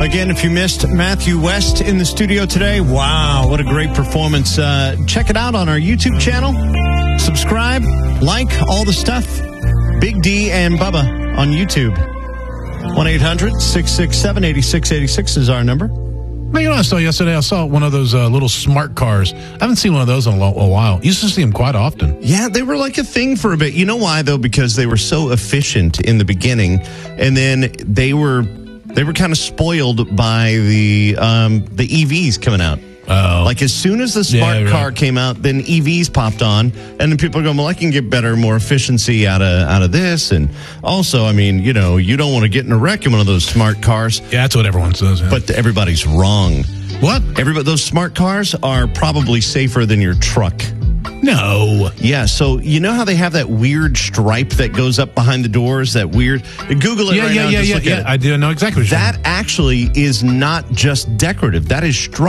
Again, if you missed Matthew West in the studio today, wow, what a great performance. Check it out on our YouTube channel. Subscribe, like, all the stuff. Big D and Bubba on YouTube. 1-800-667-8686 is our number. Man, you know what I saw yesterday? I saw one of those little smart cars. I haven't seen one of those in a while. Used to see them quite often. Yeah, they were like a thing for a bit. You know why, though? Because they were so efficient in the beginning, and then they were kind of spoiled by the EVs coming out. Oh. Like as soon as the smart car came out, then EVs popped on, and then people are going, well, I can get better, more efficiency out of this. And also, I mean, you know, you don't want to get in a wreck in one of those smart cars. Yeah, that's what everyone says. Yeah. But everybody's wrong. What? Those smart cars are probably safer than your truck. No. Yeah, so you know how they have that weird stripe that goes up behind the doors? That weird... Google it right now. Yeah. I do know exactly what you're That actually is not just decorative. That is